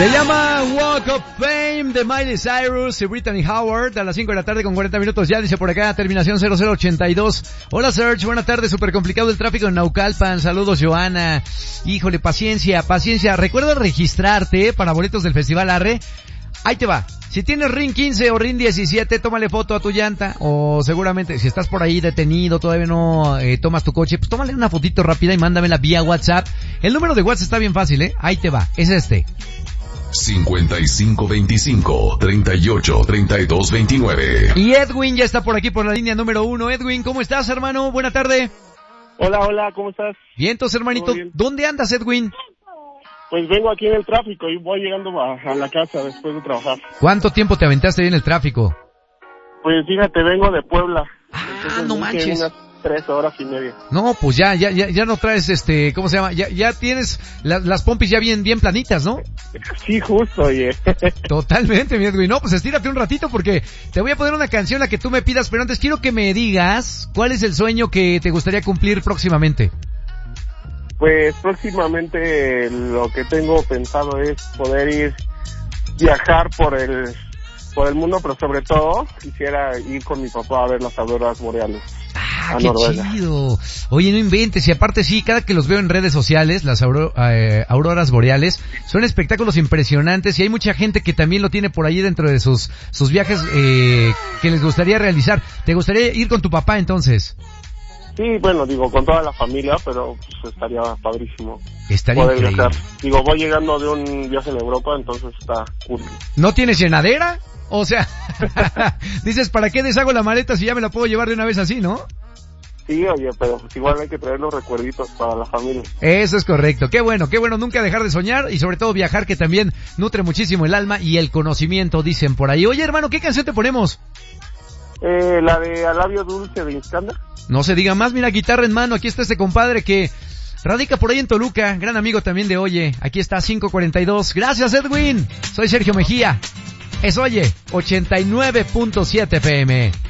Se llama Walk of Fame de Miley Cyrus y Brittany Howard a las 5 de la tarde con 40 minutos ya, dice por acá, terminación 0082. Hola Serge, buena tarde, súper complicado el tráfico en Naucalpan, saludos Joana. Híjole, paciencia. Recuerda registrarte para boletos del Festival Arre. Ahí te va. Si tienes RIN 15 o RIN 17, tómale foto a tu llanta, o seguramente si estás por ahí detenido, todavía no tomas tu coche, pues tómale una fotito rápida y mándamela vía WhatsApp. El número de WhatsApp está bien fácil, ahí te va, es este. 5525-383229. Y Edwin ya está por aquí por la línea número 1. Edwin, ¿cómo estás, hermano? Buena tarde. Hola, ¿cómo estás? Bien, entonces, hermanito, ¿dónde andas, Edwin? Pues vengo aquí en el tráfico y voy llegando a la casa después de trabajar. ¿Cuánto tiempo te aventaste ahí en el tráfico? Pues fíjate, vengo de Puebla. Entonces, no manches. Unas 3 horas y media. No, pues ya no traes ¿cómo se llama? Ya tienes las pompis ya bien planitas, ¿no? Sí, justo, oye. Totalmente, mi Edwin. No, pues estírate un ratito porque te voy a poner una canción la que tú me pidas, pero antes quiero que me digas cuál es el sueño que te gustaría cumplir próximamente. Pues próximamente lo que tengo pensado es poder viajar por el mundo, pero sobre todo quisiera ir con mi papá a ver las auroras boreales. ¡Qué Noruega. Chido! Oye, no inventes, y aparte sí, cada que los veo en redes sociales, las auroras boreales, son espectáculos impresionantes y hay mucha gente que también lo tiene por ahí dentro de sus viajes que les gustaría realizar. ¿Te gustaría ir con tu papá entonces? Sí, bueno, con toda la familia, pero pues estaría padrísimo. Estaría poder increíble. Viajar. Voy llegando de un viaje en Europa, entonces está cool. ¿No tienes llenadera? O sea, dices, ¿para qué deshago la maleta si ya me la puedo llevar de una vez así, no? Sí, oye, pero pues igual hay que traer los recuerditos para la familia. Eso es correcto. Qué bueno, nunca dejar de soñar y sobre todo viajar, que también nutre muchísimo el alma y el conocimiento, dicen por ahí. Oye, hermano, ¿qué canción te ponemos? La de A Labio Dulce de Iskandar. No se diga más, mira, guitarra en mano, aquí está este compadre que radica por ahí en Toluca, gran amigo también de Oye. Aquí está 542. Gracias, Edwin. Soy Sergio Mejía. Es Oye, 89.7 FM.